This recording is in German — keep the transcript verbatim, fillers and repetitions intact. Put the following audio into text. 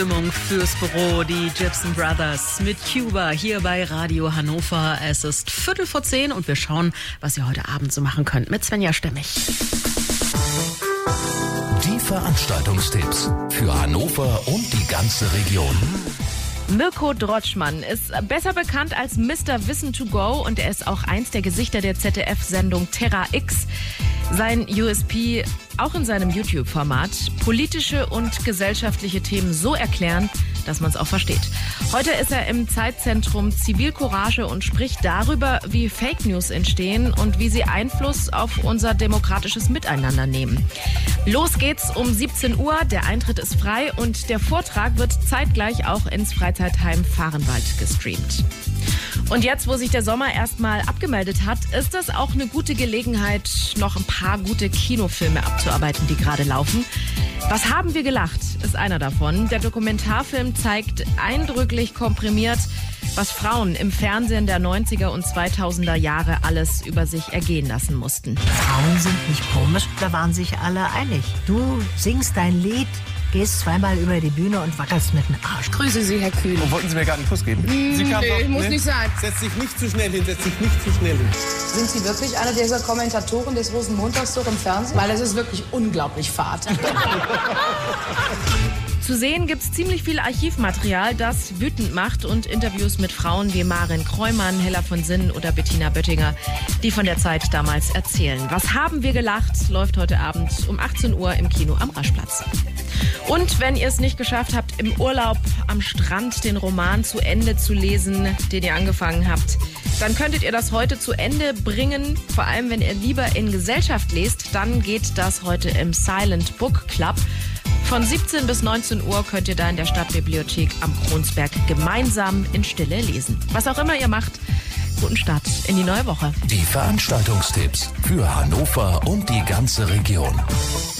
Stimmung fürs Büro, die Gibson Brothers mit Cuba hier bei Radio Hannover. Es ist Viertel vor zehn und wir schauen, was ihr heute Abend so machen könnt mit Svenja Stemmig. Die Veranstaltungstipps für Hannover und die ganze Region. Mirko Drotschmann ist besser bekannt als Mister Wissen to Go und er ist auch eins der Gesichter der Z D F-Sendung Terra X. Sein U S P, auch in seinem YouTube-Format, politische und gesellschaftliche Themen so erklären, dass man es auch versteht. Heute ist er im Zeitzentrum Zivilcourage und spricht darüber, wie Fake News entstehen und wie sie Einfluss auf unser demokratisches Miteinander nehmen. Los geht's um siebzehn Uhr, der Eintritt ist frei und der Vortrag wird zeitgleich auch ins Freizeitheim Vahrenwald gestreamt. Und jetzt, wo sich der Sommer erstmal abgemeldet hat, ist das auch eine gute Gelegenheit, noch ein paar gute Kinofilme abzuarbeiten, die gerade laufen. Was haben wir gelacht, ist einer davon. Der Dokumentarfilm zeigt eindrücklich komprimiert, was Frauen im Fernsehen der neunziger und zweitausender Jahre alles über sich ergehen lassen mussten. Frauen sind nicht komisch, da waren sich alle einig. Du singst dein Lied, gehst zweimal über die Bühne und wackelst mit dem Arsch. Grüße Sie, Herr Kühn. Und wollten Sie mir gerade einen Kuss geben? Mmh, Sie kam nee, doch, muss ne? nicht sein. Setz dich nicht zu schnell hin, setz dich nicht zu schnell hin. Sind Sie wirklich einer dieser Kommentatoren des Rosenmontags doch im Fernsehen? Weil es ist wirklich unglaublich fad. Zu sehen gibt's ziemlich viel Archivmaterial, das wütend macht und Interviews mit Frauen wie Maren Kreumann, Hella von Sinn oder Bettina Böttinger, die von der Zeit damals erzählen. Was haben wir gelacht, läuft heute Abend um achtzehn Uhr im Kino am Raschplatz. Und wenn ihr es nicht geschafft habt, im Urlaub am Strand den Roman zu Ende zu lesen, den ihr angefangen habt, dann könntet ihr das heute zu Ende bringen. Vor allem, wenn ihr lieber in Gesellschaft lest, dann geht das heute im Silent Book Club. Von siebzehn bis neunzehn Uhr könnt ihr da in der Stadtbibliothek am Kronsberg gemeinsam in Stille lesen. Was auch immer ihr macht, guten Start in die neue Woche. Die Veranstaltungstipps für Hannover und die ganze Region.